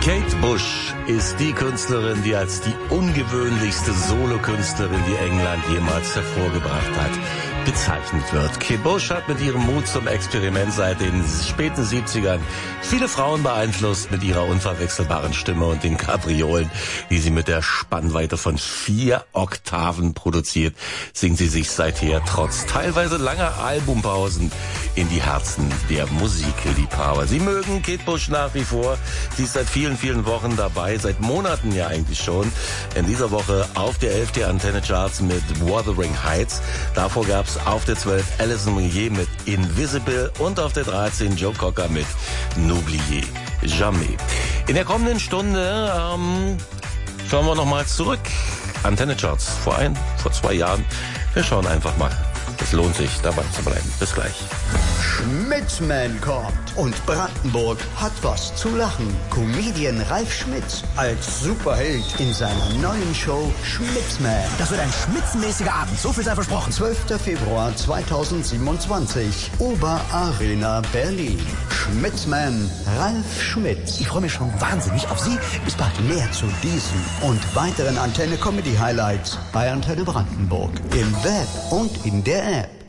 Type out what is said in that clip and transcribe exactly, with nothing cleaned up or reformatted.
Kate Bush ist die Künstlerin, die als die ungewöhnlichste Solokünstlerin, die England jemals hervorgebracht hat, bezeichnet wird. Kate Bush hat mit ihrem Mut zum Experiment seit den späten siebzigern viele Frauen beeinflusst mit ihrer unverwechselbaren Stimme und den Kapriolen, die sie mit der Spannweite von vier Oktaven produziert, singt sie sich seither trotz teilweise langer Albumpausen in die Herzen der Musikliebhaber. Sie mögen Kate Bush nach wie vor. Sie ist seit vielen, vielen Wochen dabei, seit Monaten ja eigentlich schon. In dieser Woche auf der elf der Antenne Charts mit Wuthering Heights. Davor gab es auf der zwölf Alison Moyet mit Invisible und auf der dreizehn Joe Cocker mit N'oubliez jamais. In der kommenden Stunde ähm, schauen wir nochmal zurück. Antenne Charts vor ein, vor zwei Jahren. Wir schauen einfach mal. Es lohnt sich, dabei zu bleiben. Bis gleich. Schmitzman kommt und Brandenburg hat was zu lachen. Comedian Ralf Schmitz als Superheld in seiner neuen Show Schmitzman. Das wird ein schmitzenmäßiger Abend, so viel sei versprochen. zwölfter Februar zweitausendsiebenundzwanzig, Oberarena Berlin. Schmitzman Ralf Schmitz. Ich freue mich schon wahnsinnig auf Sie. Bis bald. Mehr zu diesen und weiteren Antenne Comedy Highlights bei Antenne Brandenburg im Web und in der App.